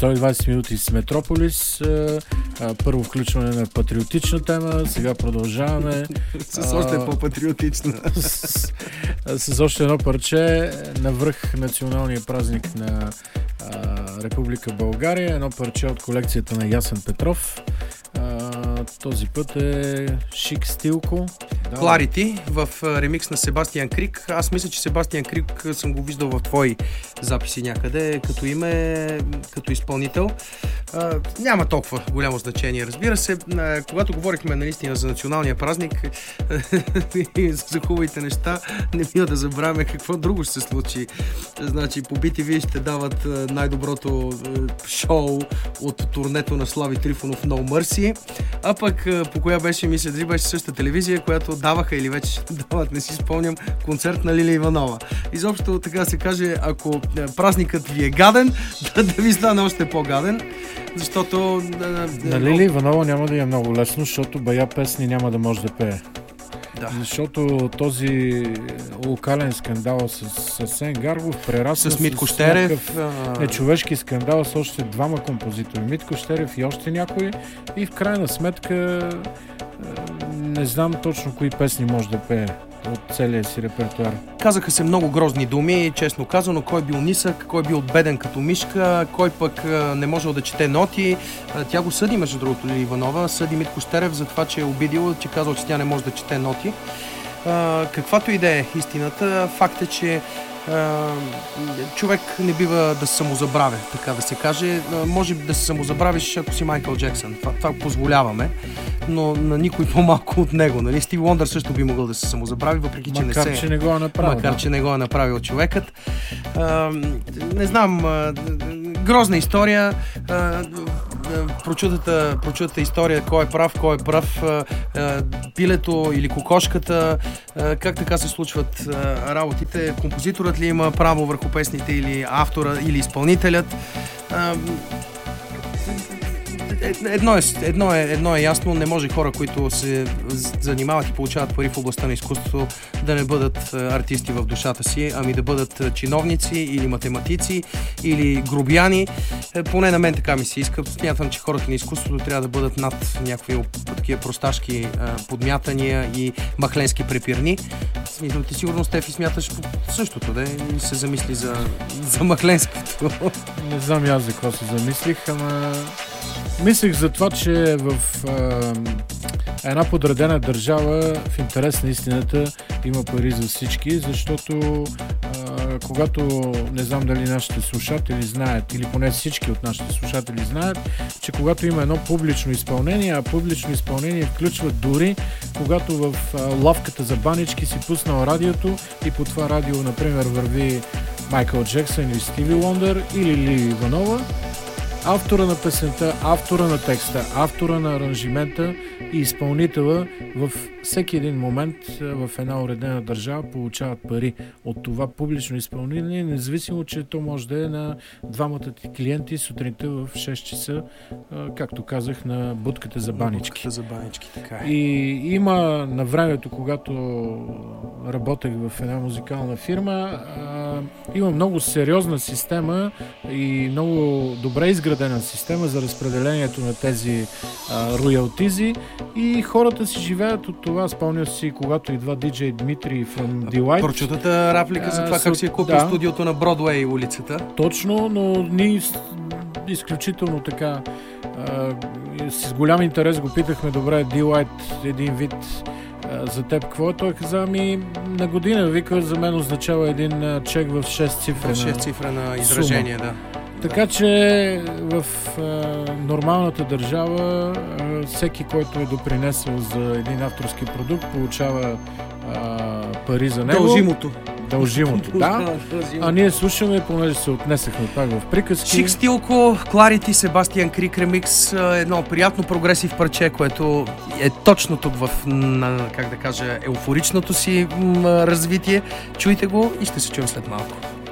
120 минути с Метрополис. Първо включване на патриотична тема, сега продължаваме с още по-патриотична. С още едно парче навръх националния празник на Република България. Едно парче от колекцията на Ясен Петров. Този път е Шик Стилко. Clarity в ремикс на Себастиан Крик. Аз мисля, че Себастиан Крик съм го виждал в твои записи някъде, като име, като изпълнител. Няма толкова голямо значение. Разбира се, когато говорихме наистина за националния празник и за хубавите неща, не бива да забравяме какво друго ще се случи. Значи, по BTV ще дават най-доброто шоу от турнето на Слави Трифонов No Mercy. А пък по коя беше, мисля, дали беше същата телевизия, която даваха или вече дават, не си спомням, концерт на Лилия Иванова. Изобщо, така се каже, ако празникът ви е гаден, да ви стане още по-гаден, защото... На Лилия Иванова няма да е много лесно, защото бая песни няма да може да пее. Да. Защото този локален скандал с Асен Гаргов прерасна с Митко Щерев, нечовешки скандал с още двама композитори. Митко Щерев и още някой. И в крайна сметка не знам точно кои песни може да пее от целия си репертуар. Казаха се много грозни думи, честно казано, кой бил нисък, кой бил беден като мишка, кой пък не можел да чете ноти. Тя го съди, между другото, Лилия Иванова, съди Митко Щерев за това, че е обидила, че казал, че тя не може да чете ноти. Каквато и да е истината, факт е, че човек не бива да се самозабравя, така да се каже. Може да се самозабравиш, ако си Майкъл Джексън. Това позволяваме, но на никой по-малко от него. Нали? Стив Уондър също би могъл да се самозабрави, въпреки че че не го е направил. Макар, че не го е направил човекът. Не знам, грозна история. Прочутата история, кой е прав, пилето или кокошката, как така се случват работите, композиторът ли има право върху песните или автора или изпълнителят. Едно е ясно, не може хора, които се занимават и получават пари в областта на изкуството, да не бъдат артисти в душата си, ами да бъдат чиновници или математици или грубияни. Поне на мен така ми се иска. Смятам, че хората на изкуството трябва да бъдат над някакви такива просташки подмятания и махленски препирни. Ти сигурно, Стефи, смяташ същото, да се замисли за махленското. Не знам аз за какво се замислих, ама мислих за това, че в една подредена държава в интерес на истината има пари за всички, защото когато, не знам дали нашите слушатели знаят, или поне всички от нашите слушатели знаят, че когато има едно публично изпълнение, а публично изпълнение включва дори когато в лавката за банички си пуснал радиото и по това радио, например, върви Майкъл Джексън или Стиви Уондър или Лилия Иванова, автора на песента, автора на текста, автора на аранжимента и изпълнителя във всеки един момент в една уредена държава получават пари от това публично изпълнение, независимо, че то може да е на двамата ти клиенти сутринта в 6 часа, както казах, на будката за банички. Будката за банички, така е. И има на времето, когато работех в една музикална фирма, има много сериозна система и много добре изградена система за разпределението на тези роялтизи и хората си живеят от това. Спомня си, когато идва диджей Дмитрий from Delight. Прочутата реплика за това как си е купил студиото на Бродуей улицата. Точно, но ние изключително така с голям интерес го питахме, добре, Delight един вид за теб какво е? Той каза, ами на година, вика, за мен означава един чек в 6 цифрена изражение, да. Така че в нормалната държава всеки, който е допринесъл за един авторски продукт, получава пари за него. Дължимото, да. А ние слушаме, понеже се отнесахме пак в приказки. Шик Стилко, Clarity, Себастиан Крик ремикс, едно приятно прогресив парче, което е точно тук в, как да кажа, еуфоричното си развитие. Чуйте го и ще се чуем след малко.